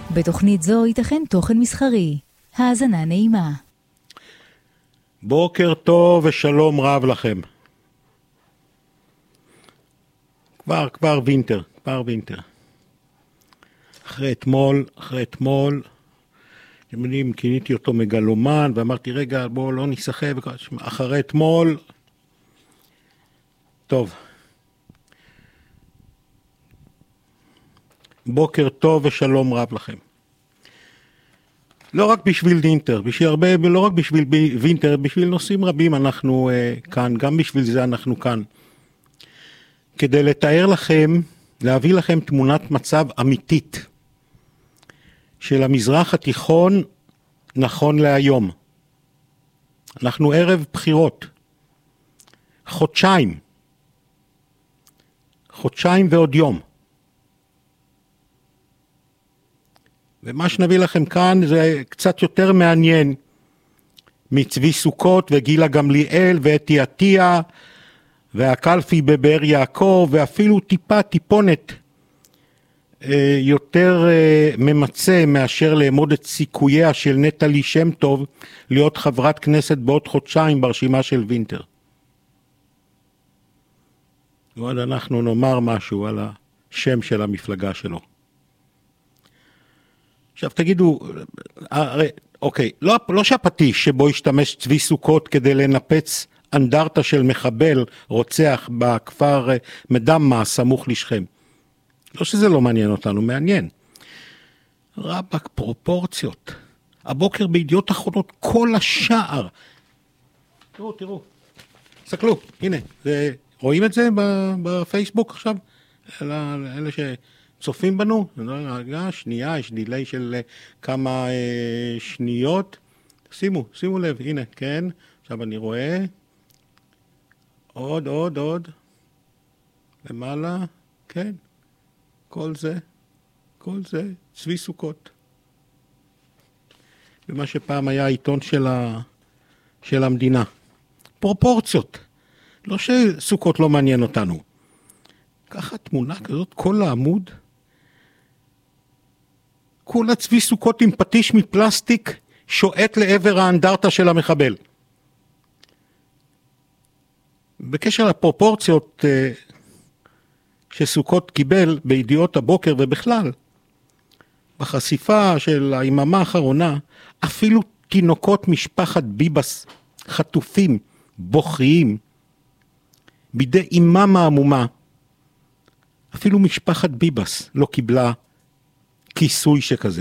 בתוכנית זו ייתכן תוכן מסחרי. האזנה נעימה. בוקר טוב ושלום רב לכם. כבר וינטר. אחרי אתמול, אתם יודעים, כיניתי אותו מגלומן, ואמרתי, רגע, בואו לא נסחב, אחרי אתמול, טוב. בוקר טוב ושלום רב לכם. לא רק בשביל וינטר, לא רק בשביל וינטר, בשביל נושאים רבים אנחנו כאן, גם בשביל זה אנחנו כאן. כדי לתאר לכם, להביא לכם תמונת מצב אמיתית של המזרח התיכון נכון להיום. אנחנו ערב בחירות. חודשיים ועוד יום. ומה שנביא לכם כאן זה קצת יותר מעניין מצבי סוכות וגילה גמליאל ואתי עטיה והקלפי בבאר יעקב, ואפילו טיפונת יותר ממצה מאשר לאמוד את סיכוייה של נטלי שם טוב להיות חברת כנסת בעוד חודשיים ברשימה של וינטר. ועוד אנחנו נאמר משהו על השם של המפלגה שלו. עכשיו תגידו, אוקיי, לא שהפטיש שבו השתמש צבי סוכות כדי לנפץ אנדרטה של מחבל רוצח בכפר מדמה סמוך לשכם. לא שזה לא מעניין אותנו, מעניין. רבק פרופורציות. הבוקר בידיעות אחרונות כל השער. תראו. סתכלו, הנה, רואים את זה בפייסבוק עכשיו? אלה שצופים בנו? רגע, שנייה, יש דילי של כמה שניות. שימו לב, הנה, כן. עכשיו אני רואה. עוד. למעלה, כן. כל זה, צבי סוכות. במה שפעם היה העיתון של המדינה. פרופורציות. לא שסוכות לא מעניין אותנו. ככה תמונה כזאת, כל העמוד. כולה צבי סוכות עם פטיש מפלסטיק שועט לעבר האנדרטה של המחבל. בקשר לפרופורציות שסוכות קיבל בידיעות הבוקר ובכלל, בחשיפה של היממה האחרונה, אפילו תינוקות משפחת ביבס חטופים, בוכיים, בידי אימם העמומה, אפילו משפחת ביבס לא קיבלה כיסוי שכזה.